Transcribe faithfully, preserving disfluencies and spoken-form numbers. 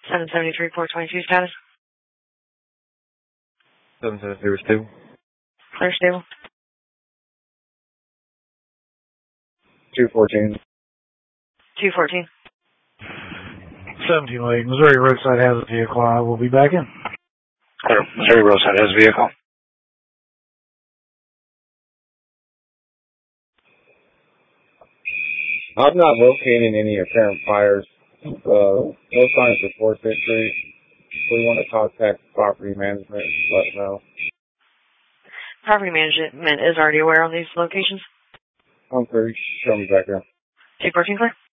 seven seventy-three, four twenty-two status. seven seventy-three stable. Clear stable. two fourteen. two fourteen. seventeen Lake, Missouri roadside has a vehicle. I will be back in. Clear. Missouri roadside has a vehicle. I'm not locating any apparent fires. Uh, no signs of force entry. We want to contact property management and let them know. Property management is already aware on these locations. I'm clear. Show me back there. two fourteen clear.